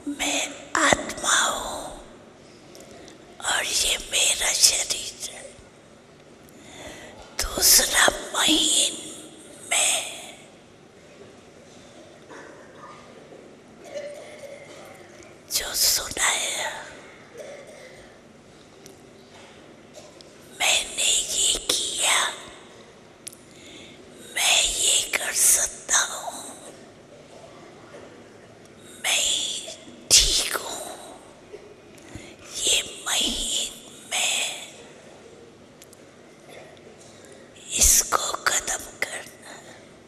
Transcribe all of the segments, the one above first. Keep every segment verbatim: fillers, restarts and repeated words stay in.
मैं आत्मा हूँ और ये मेरा शरीर है। दूसरा महीन मैं, जो सुनाया मैंने ये किया, मैं ये कर सकता हूँ, मैं ठीक हूँ, ये महीन मैं, इसको खत्म करना।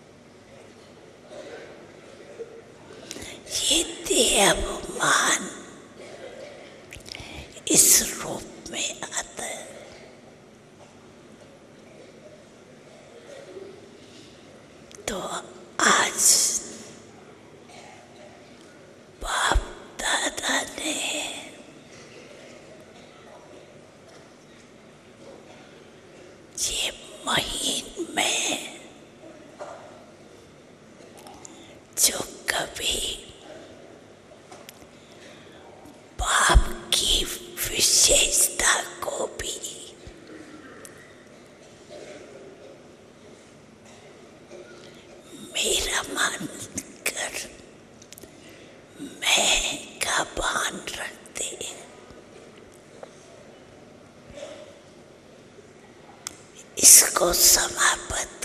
ये देहाभिमान इस रूप में आता है। तो आज बाप दादा ने ये महीन में जो कभी बाप की विशेषता को भी मेरा मानकर मैं का भान रखते, इसको समाप्त